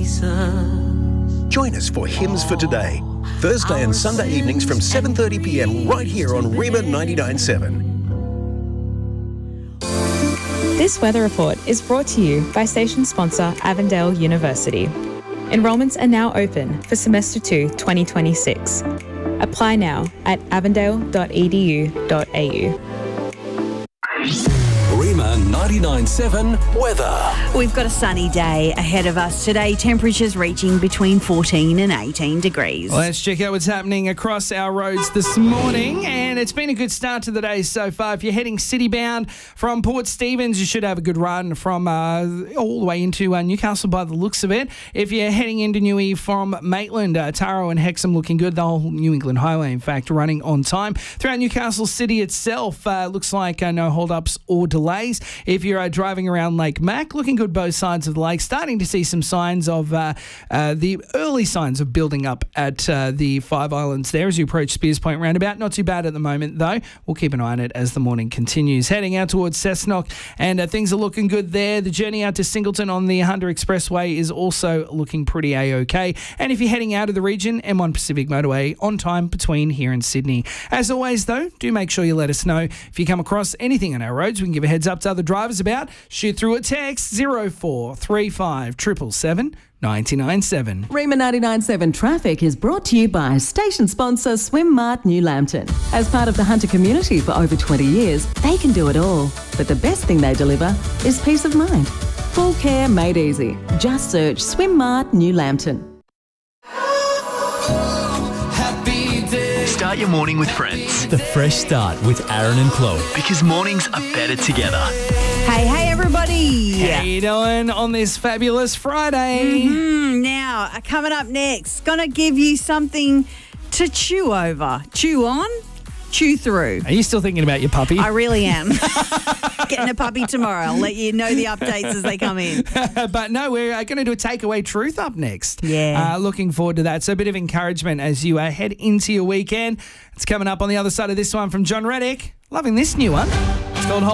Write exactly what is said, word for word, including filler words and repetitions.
Jesus. Join us for Hymns for Today, Thursday and Sunday evenings from seven thirty p m right here on Reba ninety-nine point seven. This weather report is brought to you by station sponsor Avondale University. Enrolments are now open for semester two twenty twenty-six. Apply now at avondale dot e d u dot a u. Rema ninety-nine point seven weather. We've got a sunny day ahead of us today. Temperatures reaching between fourteen and eighteen degrees. Let's check out what's happening across our roads this morning. And it's been a good start to the day so far. If you're heading city-bound from Port Stephens, you should have a good run from uh, all the way into uh, Newcastle by the looks of it. If you're heading into Newey from Maitland, uh, Taro and Hexham looking good. The whole New England Highway, in fact, running on time. Throughout Newcastle City itself, uh, looks like uh, no hold-ups or delays. If you're uh, driving around Lake Mac, looking good both sides of the lake. Starting to see some signs of uh, uh, the early signs of building up at uh, the Five Islands there as you approach Spears Point roundabout. Not too bad at the moment, though. We'll keep an eye on it as the morning continues. Heading out towards Cessnock, and uh, things are looking good there. The journey out to Singleton on the Hunter Expressway is also looking pretty A-OK. And if you're heading out of the region, M one Pacific Motorway on time between here and Sydney. As always, though, do make sure you let us know if you come across anything on our roads. We can give a heads up to other drivers about. Shoot through a text zero four three five seven seven seven ninety-nine seven. Rema ninety-nine point seven Traffic is brought to you by station sponsor Swimmart New Lambton. As part of the Hunter community for over twenty years, they can do it all. But the best thing they deliver is peace of mind. Full care made easy. Just search Swimmart New Lambton. Start your morning with friends. The Fresh Start with Aaron and Chloe. Because mornings are better together. Hey, hey, everybody. How you doing on this fabulous Friday? Mm-hmm. Now, uh, coming up next, going to give you something to chew over. Chew on, chew through. Are you still thinking about your puppy? I really am. Getting a puppy tomorrow. I'll let you know the updates as they come in. But no, we're uh, going to do a takeaway truth up next. Yeah. Uh, looking forward to that. So a bit of encouragement as you uh, head into your weekend. It's coming up on the other side of this one from John Reddick. Loving this new one. It's called